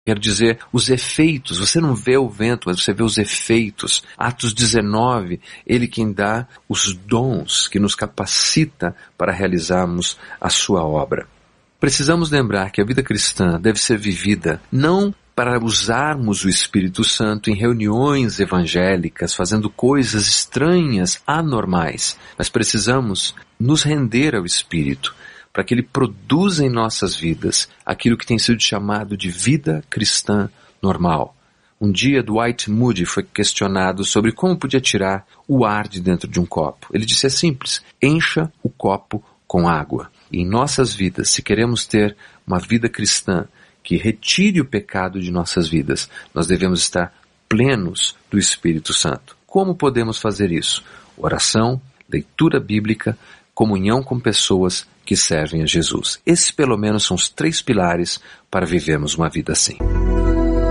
Quero dizer, os efeitos. Você não vê o vento, mas você vê os efeitos. Atos 19, Ele quem dá os dons que nos capacita para realizarmos a sua obra. Precisamos lembrar que a vida cristã deve ser vivida não para usarmos o Espírito Santo em reuniões evangélicas, fazendo coisas estranhas, anormais, mas precisamos nos render ao Espírito, para que Ele produza em nossas vidas aquilo que tem sido chamado de vida cristã normal. Um dia, Dwight Moody foi questionado sobre como podia tirar o ar de dentro de um copo. Ele disse: é simples, encha o copo com água. E em nossas vidas, se queremos ter uma vida cristã que retire o pecado de nossas vidas, nós devemos estar plenos do Espírito Santo. Como podemos fazer isso? Oração, leitura bíblica, comunhão com pessoas que servem a Jesus. Esses pelo menos são os 3 pilares para vivermos uma vida assim.